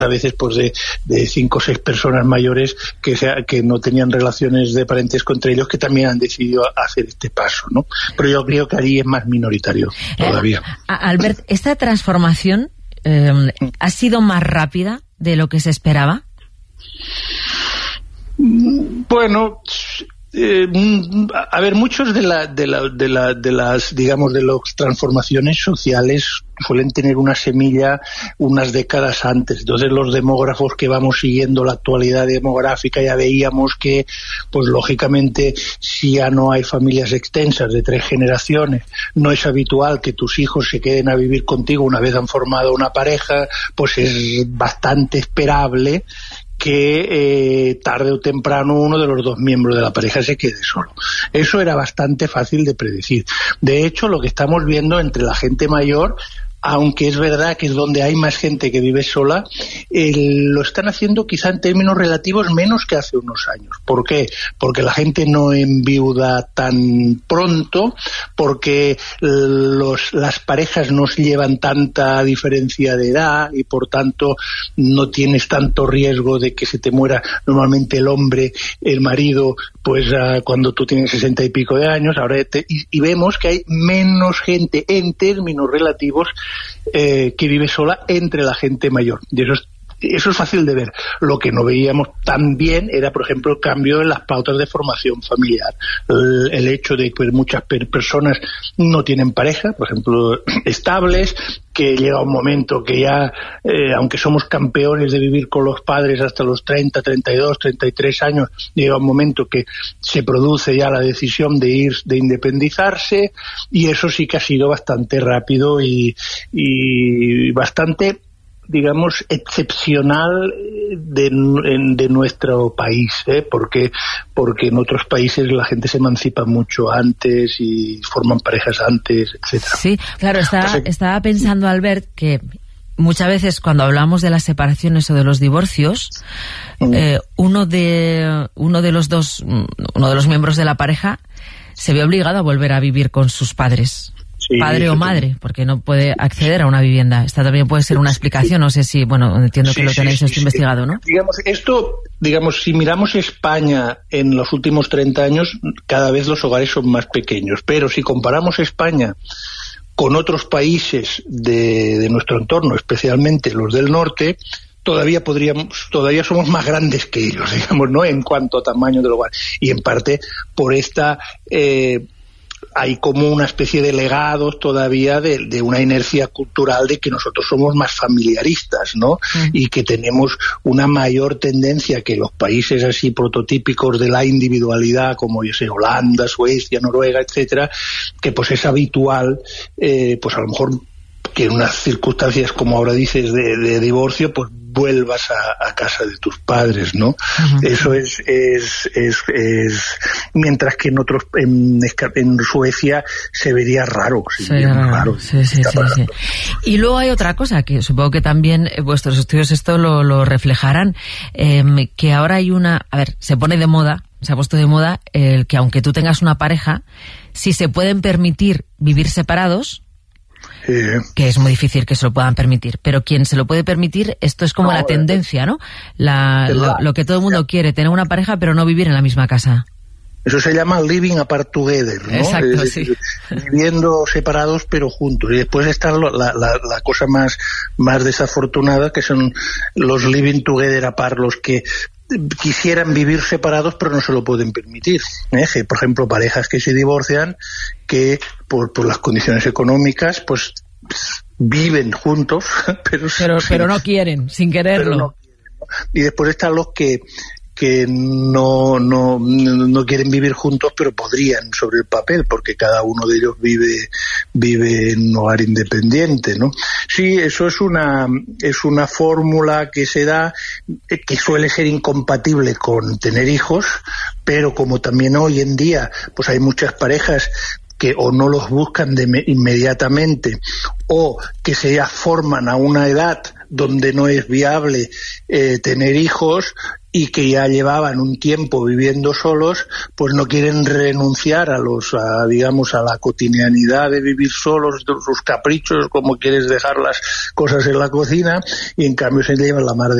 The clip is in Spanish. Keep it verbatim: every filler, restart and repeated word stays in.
a veces pues de, de cinco o seis personas mayores que, sea, que no tenían relaciones de parentesco entre ellos, que también han decidido hacer este paso, ¿no? Pero yo creo que allí es más minoritario todavía. Eh, Albert, ¿esta transformación eh, ha sido más rápida de lo que se esperaba? Bueno... Eh, a ver, muchos de la, de la, de la, de las, digamos, de las transformaciones sociales suelen tener una semilla unas décadas antes. Entonces, los demógrafos que vamos siguiendo la actualidad demográfica ya veíamos que, pues lógicamente, si ya no hay familias extensas de tres generaciones, no es habitual que tus hijos se queden a vivir contigo una vez han formado una pareja, pues es bastante esperable que eh, tarde o temprano uno de los dos miembros de la pareja se quede solo. Eso era bastante fácil de predecir. De hecho, lo que estamos viendo entre la gente mayor, aunque es verdad que es donde hay más gente que vive sola, eh, lo están haciendo quizá en términos relativos menos que hace unos años. ¿Por qué? Porque la gente no enviuda tan pronto, porque los, las parejas no se llevan tanta diferencia de edad y por tanto no tienes tanto riesgo de que se te muera normalmente el hombre, el marido, pues uh, cuando tú tienes sesenta y pico de años. Ahora te, y, y vemos que hay menos gente en términos relativos Eh, que vive sola entre la gente mayor. Y eso es, eso es fácil de ver. Lo que no veíamos tan bien era, por ejemplo, el cambio en las pautas de formación familiar. El, el hecho de que muchas per personas no tienen pareja, por ejemplo, estables, que llega un momento que ya, eh, aunque somos campeones de vivir con los padres hasta los treinta, treinta y dos, treinta y tres años, llega un momento que se produce ya la decisión de ir, de independizarse, y eso sí que ha sido bastante rápido y, y bastante, digamos, excepcional de, de nuestro país, ¿eh? porque porque en otros países la gente se emancipa mucho antes y forman parejas antes, etcétera. Sí, claro, estaba, Entonces, estaba pensando, Albert, que muchas veces cuando hablamos de las separaciones o de los divorcios, mm. eh, uno de uno de los dos, uno de los miembros de la pareja se ve obligado a volver a vivir con sus padres. Sí, padre o madre, porque no puede acceder a una vivienda. Esta también puede ser una explicación, no sé si, bueno, entiendo que sí, lo tenéis sí, esto sí, investigado, ¿no? Digamos, esto, digamos, si miramos España en los últimos treinta años, cada vez los hogares son más pequeños, pero si comparamos España con otros países de, de nuestro entorno, especialmente los del norte, todavía podríamos, todavía somos más grandes que ellos, digamos, ¿no?, en cuanto a tamaño del hogar. Y en parte por esta... Eh, hay como una especie de legados todavía de, de una inercia cultural de que nosotros somos más familiaristas, ¿no? Mm. Y que tenemos una mayor tendencia que los países así prototípicos de la individualidad, como yo sé, Holanda, Suecia, Noruega, etcétera, que pues es habitual, eh, pues a lo mejor que en unas circunstancias como ahora dices de, de divorcio, pues vuelvas a, a casa de tus padres, ¿no? Uh-huh. Eso es, es, es, es, mientras que en otros, en, en Suecia se vería raro, se sí, vería raro. raro. Sí, sí, sí, sí. Y luego hay otra cosa que supongo que también vuestros estudios esto lo, lo reflejarán, eh, que ahora hay una, a ver, se pone de moda, se ha puesto de moda el que aunque tú tengas una pareja, si se pueden permitir vivir separados, Sí. que es muy difícil que se lo puedan permitir, pero quien se lo puede permitir, esto es como no, la tendencia, ¿no? La, lo, lo que todo el mundo quiere, tener una pareja pero no vivir en la misma casa. Eso se llama living apart together, ¿no? Exacto, es, sí. Viviendo separados pero juntos. Y después está la, la, la cosa más, más desafortunada, que son los living together apart, los que quisieran vivir separados pero no se lo pueden permitir, ¿eh? Por ejemplo, parejas que se divorcian, que por, por las condiciones económicas pues viven juntos pero, pero, sin, pero no quieren, sin quererlo. Pero no quieren, ¿no? Y después están los que que no, no, no quieren vivir juntos, pero podrían sobre el papel, porque cada uno de ellos vive, vive en un hogar independiente, ¿no? Sí, eso es una, es una fórmula que se da, que suele ser incompatible con tener hijos, pero como también hoy en día, pues hay muchas parejas que o no los buscan de inmediatamente, o que se ya forman a una edad donde no es viable eh, tener hijos, y que ya llevaban un tiempo viviendo solos, pues no quieren renunciar a los, a, digamos, a la cotidianidad de vivir solos, de sus caprichos, como quieres dejar las cosas en la cocina, y en cambio se llevan la mar de